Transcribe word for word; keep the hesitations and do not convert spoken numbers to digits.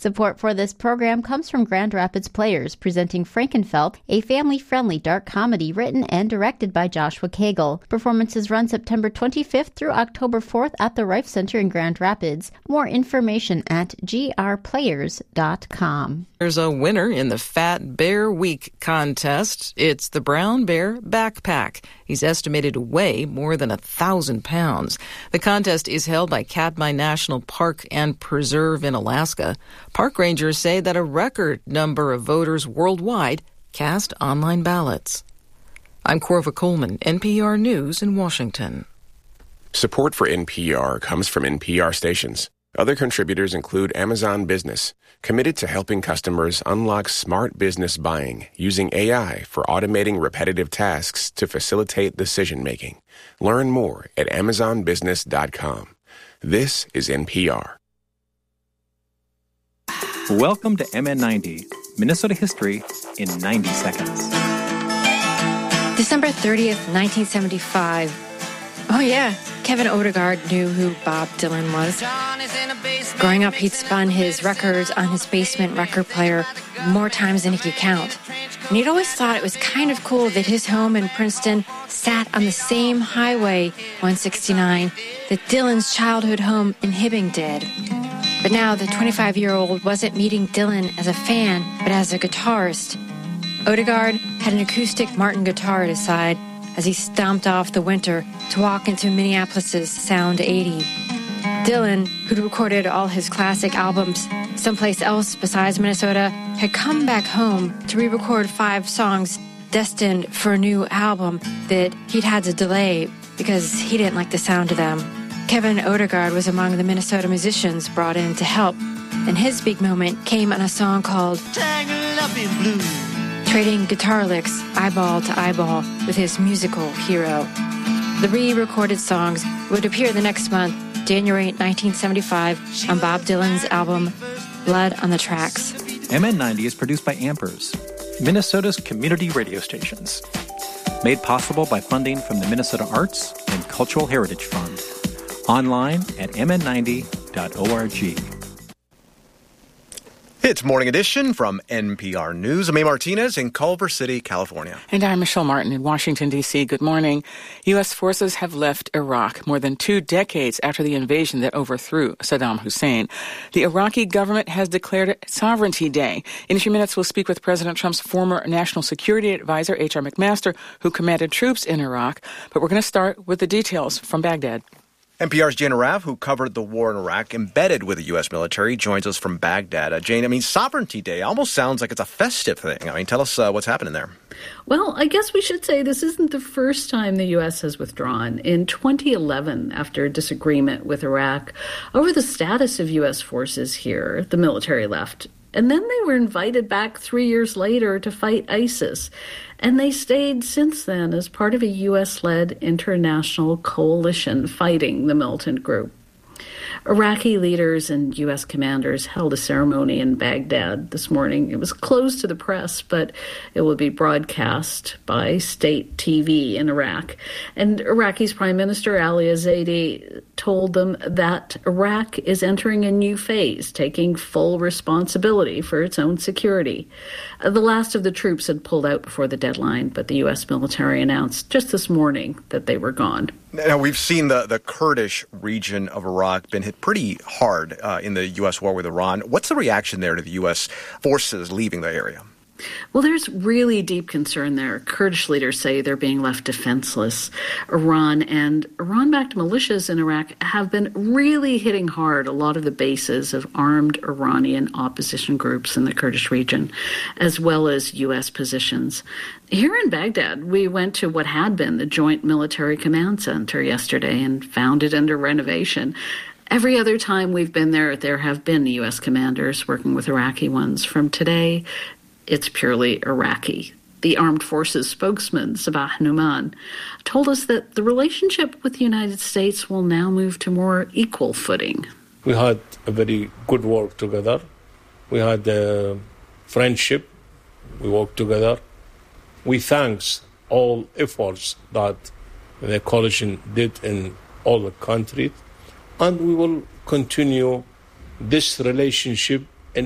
Support for this program comes from Grand Rapids Players, presenting Frankenfeld, a family-friendly dark comedy written and directed by Joshua Cagle. Performances run September twenty-fifth through October fourth at the Rife Center in Grand Rapids. More information at g r players dot com. There's a winner in the Fat Bear Week contest. It's the Brown Bear Backpack. He's estimated to weigh more than a thousand pounds. The contest is held by Katmai National Park and Preserve in Alaska. Park rangers say that a record number of voters worldwide cast online ballots. I'm Corva Coleman, N P R News in Washington. Support for N P R comes from N P R stations. Other contributors include Amazon Business, committed to helping customers unlock smart business buying using A I for automating repetitive tasks to facilitate decision-making. Learn more at amazon business dot com. This is N P R. Welcome to M N ninety, Minnesota history in ninety seconds. December thirtieth, nineteen seventy-five. Oh yeah, Kevin Odegaard knew who Bob Dylan was. Growing up, he'd spun his records on his basement record player more times than he could count. And he'd always thought it was kind of cool that his home in Princeton sat on the same highway, one sixty-nine, that Dylan's childhood home in Hibbing did. But now the twenty-five-year-old wasn't meeting Dylan as a fan, but as a guitarist. Odegaard had an acoustic Martin guitar at his side as he stomped off the winter to walk into Minneapolis's Sound eighty. Dylan, who'd recorded all his classic albums someplace else besides Minnesota, had come back home to re-record five songs destined for a new album that he'd had to delay because he didn't like the sound of them. Kevin Odegaard was among the Minnesota musicians brought in to help, and his big moment came on a song called Tangled Up in Blue, trading guitar licks eyeball to eyeball with his musical hero. The re-recorded songs would appear the next month, January nineteen seventy-five, on Bob Dylan's album Blood on the Tracks. M N ninety is produced by Ampers, Minnesota's community radio stations. Made possible by funding from the Minnesota Arts and Cultural Heritage Fund. Online at m n ninety dot org. It's Morning Edition from N P R News. I'm A. Martinez in Culver City, California. And I'm Michelle Martin in Washington, D C. Good morning. U S forces have left Iraq more than two decades after the invasion that overthrew Saddam Hussein. The Iraqi government has declared Sovereignty Day. In a few minutes, we'll speak with President Trump's former National Security Advisor, H R. McMaster, who commanded troops in Iraq. But we're going to start with the details from Baghdad. N P R's Jane Araf, who covered the war in Iraq, embedded with the U S military, joins us from Baghdad. Uh, Jane, I mean, Sovereignty Day almost sounds like it's a festive thing. I mean, tell us uh, what's happening there. Well, I guess we should say this isn't the first time the U S has withdrawn. In twenty eleven, after a disagreement with Iraq over the status of U S forces here, the military left. And then they were invited back three years later to fight ISIS. And they stayed since then as part of a U S-led international coalition fighting the militant group. Iraqi leaders and U S commanders held a ceremony in Baghdad this morning. It was closed to the press, but it will be broadcast by state T V in Iraq. And Iraqi's Prime Minister Ali Zaidi told them that Iraq is entering a new phase, taking full responsibility for its own security. The last of the troops had pulled out before the deadline, but the U S military announced just this morning that they were gone. Now, we've seen the, the Kurdish region of Iraq been hit pretty hard uh, in the U S war with Iran. What's the reaction there to the U S forces leaving the area? Well, there's really deep concern there. Kurdish leaders say they're being left defenseless. Iran and Iran-backed militias in Iraq have been really hitting hard a lot of the bases of armed Iranian opposition groups in the Kurdish region, as well as U S positions. Here in Baghdad, we went to what had been the Joint Military Command Center yesterday and found it under renovation. Every other time we've been there, there have been U S commanders working with Iraqi ones. From today, it's purely Iraqi. The Armed Forces spokesman, Sabah Numan, told us that the relationship with the United States will now move to more equal footing. We had a very good work together. We had a friendship. We worked together. We thanks all efforts that the coalition did in all the countries, and we will continue this relationship